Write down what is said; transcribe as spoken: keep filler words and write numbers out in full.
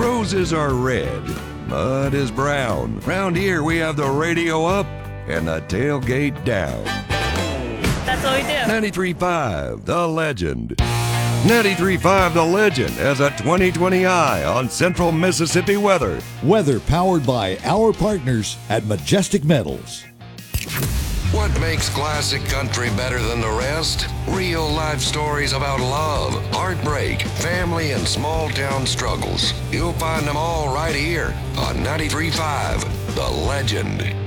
Roses are red, mud is brown. Round here we have the radio up and the tailgate down. That's what we do. ninety-three point five, The Legend. ninety-three point five The Legend has a twenty twenty eye on Central Mississippi weather. Weather powered by our partners at Majestic Metals. What makes classic country better than the rest? Real life stories about love, heartbreak, family, and small town struggles. You'll find them all right here on ninety-three point five The Legend.